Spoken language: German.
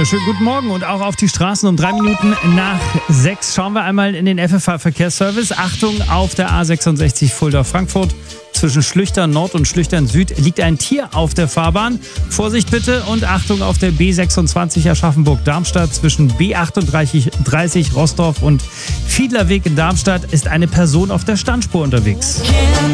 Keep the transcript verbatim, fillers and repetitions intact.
wunderschönen guten Morgen und auch auf die Straßen um drei Minuten nach sechs. Schauen wir einmal in den F F H-Verkehrsservice. Achtung, auf der A sechsundsechzig Fulda-Frankfurt. Zwischen Schlüchtern Nord und Schlüchtern Süd liegt ein Tier auf der Fahrbahn. Vorsicht bitte und Achtung auf der B sechsundzwanzig Aschaffenburg-Darmstadt. Zwischen B achtunddreißig Rossdorf und Fiedlerweg in Darmstadt ist eine Person auf der Standspur unterwegs.